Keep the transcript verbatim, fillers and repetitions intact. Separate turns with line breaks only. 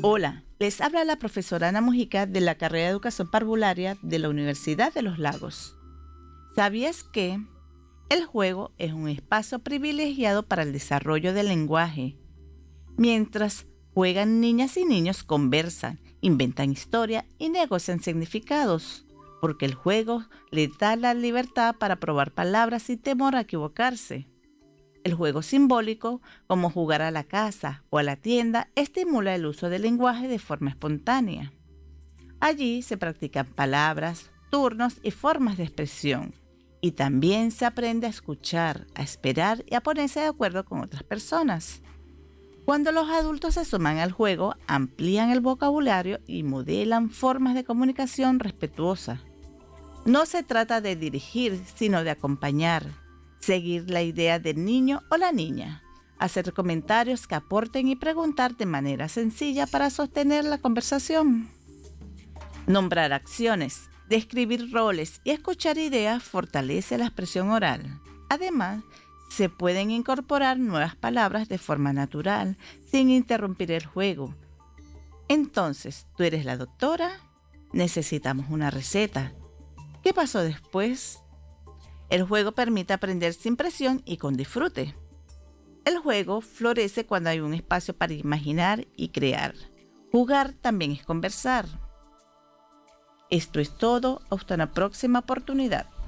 Hola, les habla la profesora Ana Mujica de la carrera de Educación Parvularia de la Universidad de Los Lagos. ¿Sabías que el juego es un espacio privilegiado para el desarrollo del lenguaje? Mientras juegan, niñas y niños conversan, inventan historia y negocian significados, porque el juego les da la libertad para probar palabras sin temor a equivocarse. El juego simbólico, como jugar a la casa o a la tienda, estimula el uso del lenguaje de forma espontánea. Allí se practican palabras, turnos y formas de expresión. Y también se aprende a escuchar, a esperar y a ponerse de acuerdo con otras personas. Cuando los adultos se suman al juego, amplían el vocabulario y modelan formas de comunicación respetuosa. No se trata de dirigir, sino de acompañar. Seguir la idea del niño o la niña, hacer comentarios que aporten y preguntar de manera sencilla para sostener la conversación. Nombrar acciones, describir roles y escuchar ideas fortalece la expresión oral. Además, se pueden incorporar nuevas palabras de forma natural, sin interrumpir el juego. Entonces, ¿tú eres la doctora? Necesitamos una receta. ¿Qué pasó después? El juego permite aprender sin presión y con disfrute. El juego florece cuando hay un espacio para imaginar y crear. Jugar también es conversar. Esto es todo. Hasta una próxima oportunidad.